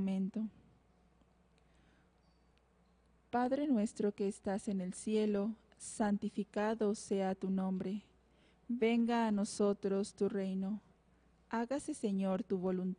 testamento. Padre nuestro que estás en el cielo, santificado sea tu nombre. Venga a nosotros tu reino. Hágase, Señor, tu voluntad